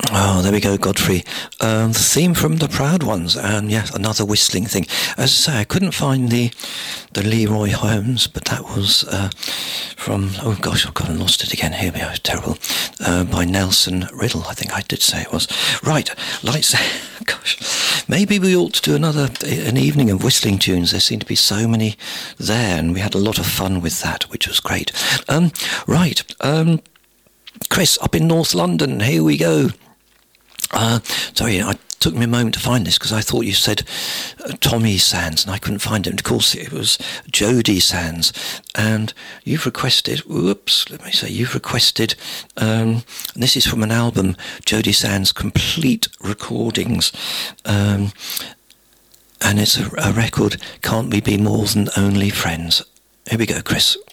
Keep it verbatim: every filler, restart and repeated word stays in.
Oh, there we go, Godfrey. Um, the theme from The Proud Ones, and yes, another whistling thing. As I say, I couldn't find the the Leroy Holmes, but that was uh, from, oh gosh, I've gone and lost it again. Here we go, terrible. Uh, by Nelson Riddle, I think I did say it was. Right, lights, gosh, maybe we ought to do another, an evening of whistling tunes. There seem to be so many there, and we had a lot of fun with that, which was great. Um, right, um, Chris, up in North London, here we go. Uh, sorry, I took me a moment to find this because I thought you said uh, Tommy Sands and I couldn't find it. And of course, it was Jody Sands. And you've requested, whoops, let me say, you've requested, um, and this is from an album, Jody Sands Complete Recordings. Um, and it's a, a record, Can't We Be More Than Only Friends? Here we go, Chris.